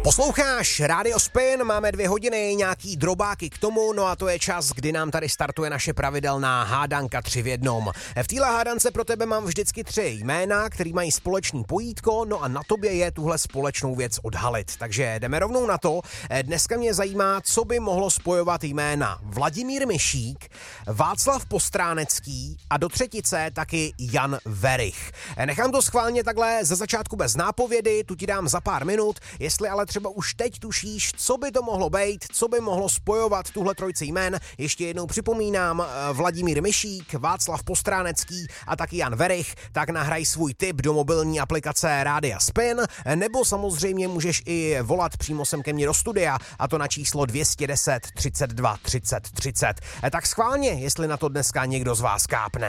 Posloucháš Rádio Spin, máme 2 hodiny, nějaký drobáky k tomu, no a to je čas, kdy nám tady startuje naše pravidelná hádanka 3 v 1. V téhle hádance pro tebe mám vždycky 3 jména, který mají společný pojítko, no a na tobě je tuhle společnou věc odhalit. Takže jdeme rovnou na to. Dneska mě zajímá, co by mohlo spojovat jména Vladimír Myšík, Václav Postránecký a do třetice taky Jan Werich. Nechám to schválně takhle ze začátku bez nápovědy, tu ti dám za pár minut, jestli ale třeba už teď tušíš, co by to mohlo být, co by mohlo spojovat tuhle trojici jmén. Ještě jednou připomínám, Vladimír Myšík, Václav Postránecký a taky Jan Werich, tak nahraj svůj tip do mobilní aplikace Rádia Spin, nebo samozřejmě můžeš i volat přímo sem ke mně do studia, a to na číslo 210 32 30 30. Tak schválně, jestli na to dneska někdo z vás kápne.